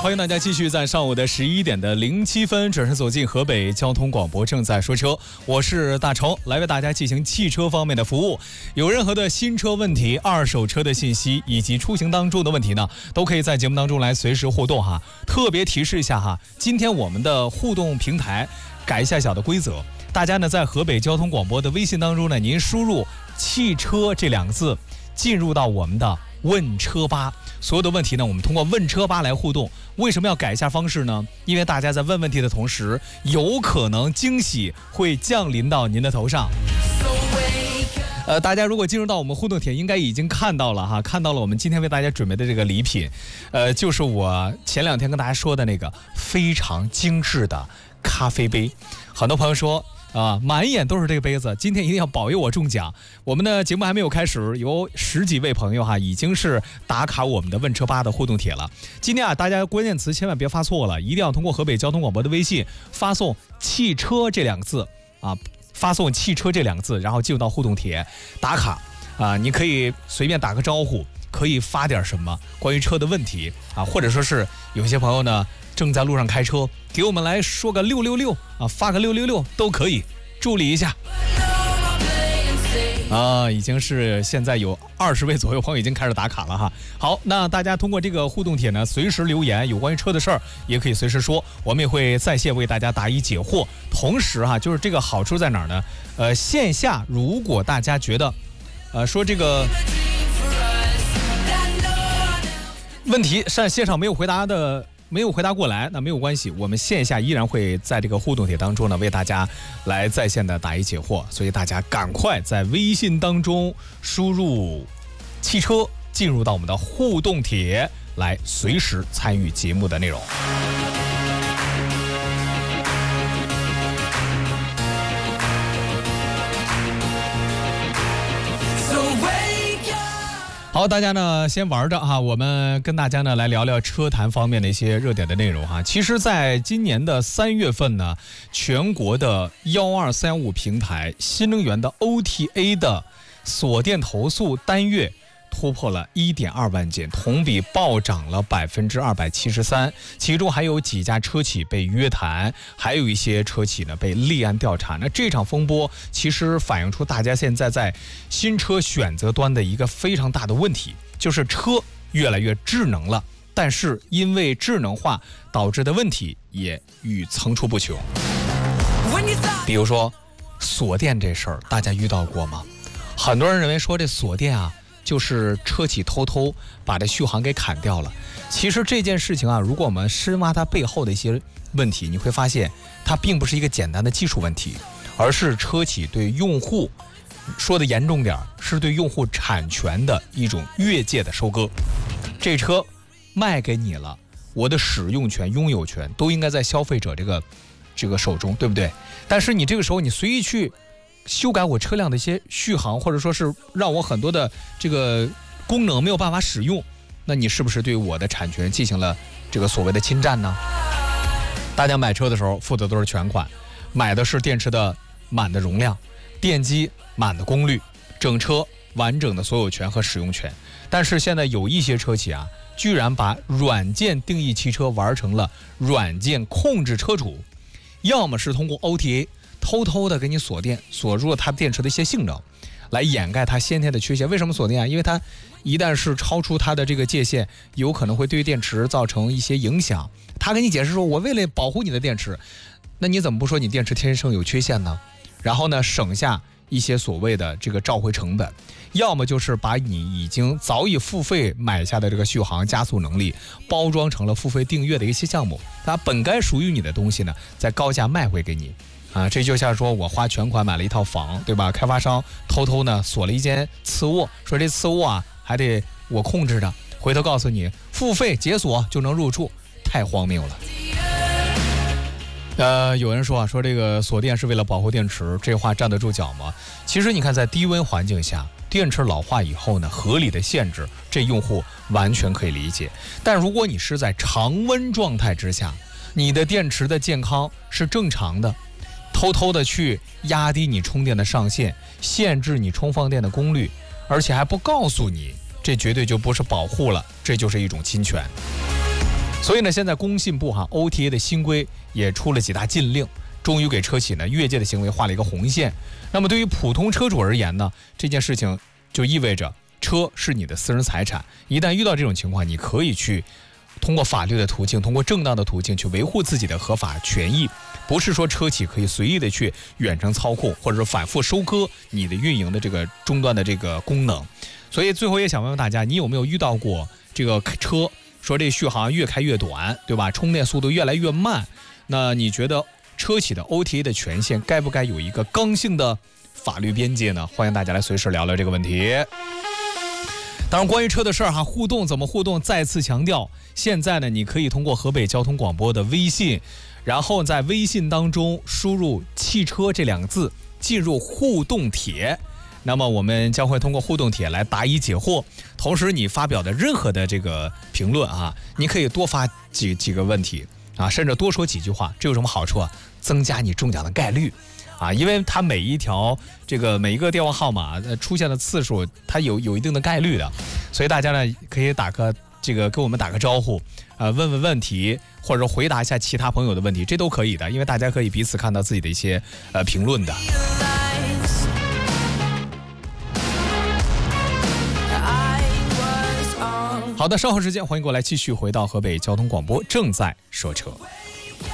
欢迎大家继续在上午的11点的07分准时走进河北交通广播正在说车，我是大成，来为大家进行汽车方面的服务。有任何的新车问题、二手车的信息以及出行当中的问题呢，都可以在节目当中来随时互动哈。特别提示一下哈，今天我们的互动平台改一下小的规则，大家呢在河北交通广播的微信当中呢，您输入汽车这2个字，进入到我们的问车吧，所有的问题呢，我们通过问车吧来互动。为什么要改一下方式呢？因为大家在问问题的同时，有可能惊喜会降临到您的头上。大家如果进入到我们互动帖，应该已经看到了哈，看到了我们今天为大家准备的这个礼品，就是我前2天跟大家说的那个非常精致的咖啡杯。很多朋友说满眼都是这个杯子，今天一定要保佑我中奖。我们的节目还没有开始，有10几位朋友哈，已经是打卡我们的问车吧的互动帖了。今天大家关键词千万别发错了，一定要通过河北交通广播的微信发送汽车这2个字发送汽车这2个字，然后进入到互动帖打卡你可以随便打个招呼，可以发点什么关于车的问题或者说是有些朋友呢正在路上开车，给我们来说个666发个666都可以，助力一下已经是现在有20位左右朋友已经开始打卡了哈。好，那大家通过这个互动帖呢，随时留言，有关于车的事儿也可以随时说，我们也会在线为大家答疑解惑。同时就是这个好处在哪儿呢？线下如果大家觉得说这个问题线上没有回答过来，那没有关系，我们线下依然会在这个互动帖当中呢为大家来在线的答疑解惑，所以大家赶快在微信当中输入汽车，进入到我们的互动帖来随时参与节目的内容。好，大家呢先玩着我们跟大家呢来聊聊车坛方面的一些热点的内容其实在今年的3月份呢，全国的12315平台新能源的 OTA 的锁店投诉单月突破了1.2万件，同比暴涨了273%，其中还有几家车企被约谈，还有一些车企呢被立案调查。那这场风波其实反映出大家现在在新车选择端的一个非常大的问题，就是车越来越智能了，但是因为智能化导致的问题也层出不穷。比如说锁店这事儿，大家遇到过吗？很多人认为说这锁店就是车企偷偷把这续航给砍掉了。其实这件事情如果我们深挖它背后的一些问题，你会发现它并不是一个简单的技术问题，而是车企对用户，说的严重点，是对用户产权的一种越界的收割。这车卖给你了，我的使用权、拥有权都应该在消费者这个手中，对不对？但是你这个时候你随意去修改我车辆的一些续航，或者说是让我很多的这个功能没有办法使用，那你是不是对我的产权进行了这个所谓的侵占呢？大家买车的时候付的都是全款，买的是电池的满的容量，电机满的功率，整车完整的所有权和使用权。但是现在有一些车企居然把软件定义汽车玩成了软件控制车主，要么是通过 OTA偷偷的给你锁电，锁住了它电池的一些性能，来掩盖它先天的缺陷。为什么锁电因为它一旦是超出它的这个界限，有可能会对电池造成一些影响。他给你解释说，我为了保护你的电池，那你怎么不说你电池天生有缺陷呢？然后呢，省下一些所谓的这个召回成本，要么就是把你已经早已付费买下的这个续航加速能力包装成了付费订阅的一些项目，它本该属于你的东西呢，再高价卖回给你。这就像说我花全款买了一套房，对吧？开发商偷偷呢锁了一间次卧，说这次卧还得我控制着，回头告诉你付费解锁就能入住，太荒谬了。有人说这个锁电是为了保护电池，这话站得住脚吗？其实你看，在低温环境下，电池老化以后呢，合理的限制，这用户完全可以理解。但如果你是在常温状态之下，你的电池的健康是正常的，偷偷的去压低你充电的上限，限制你充放电的功率，而且还不告诉你，这绝对就不是保护了，这就是一种侵权。 所以呢，现在工信部OTA 的新规也出了几大禁令，终于给车企呢越界的行为画了一个红线。那么对于普通车主而言呢，这件事情就意味着车是你的私人财产，一旦遇到这种情况，你可以去通过法律的途径，通过正当的途径去维护自己的合法权益，不是说车企可以随意的去远程操控，或者是反复收割你的运营的这个终端的这个功能。所以最后也想问问大家，你有没有遇到过这个车说这续航越开越短，对吧？充电速度越来越慢，那你觉得车企的 OTA 的权限该不该有一个刚性的法律边界呢？欢迎大家来随时聊聊这个问题。当然，关于车的事儿互动怎么互动？再次强调，现在呢，你可以通过河北交通广播的微信，然后在微信当中输入“汽车”这2个字，进入互动帖。那么我们将会通过互动帖来答疑解惑。同时，你发表的任何的这个评论你可以多发几个问题甚至多说几句话。这有什么好处增加你中奖的概率。因为它每一个电话号码出现的次数，它有一定的概率的，所以大家呢可以跟我们打个招呼，问问问题，或者回答一下其他朋友的问题，这都可以的，因为大家可以彼此看到自己的一些评论的。好的，稍后时间欢迎过来继续回到河北交通广播，正在说车。